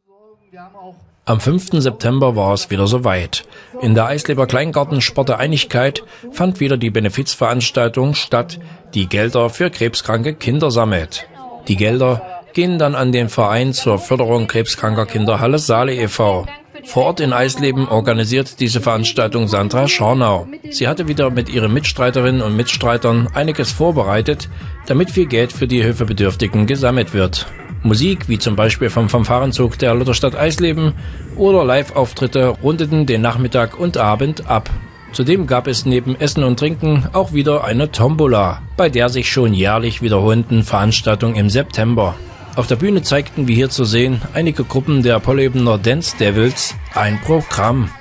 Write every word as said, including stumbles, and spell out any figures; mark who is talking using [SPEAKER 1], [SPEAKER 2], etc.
[SPEAKER 1] Am fünften September war es wieder soweit. In der Eisleber Kleingartensporte Einigkeit fand wieder die Benefizveranstaltung statt, die Gelder für krebskranke Kinder sammelt. Die Gelder gehen dann an den Verein zur Förderung krebskranker Kinder Halle Saale e V Vor Ort in Eisleben organisiert diese Veranstaltung Sandra Schornau. Sie hatte wieder mit ihren Mitstreiterinnen und Mitstreitern einiges vorbereitet, damit viel Geld für die Hilfebedürftigen gesammelt wird. Musik, wie zum Beispiel vom Fanfarenzug der Lutherstadt Eisleben oder Live-Auftritte rundeten den Nachmittag und Abend ab. Zudem gab es neben Essen und Trinken auch wieder eine Tombola, bei der sich schon jährlich wiederholenden Veranstaltung im September. Auf der Bühne zeigten, wie hier zu sehen, einige Gruppen der Pollebener Dance Devils ein Programm.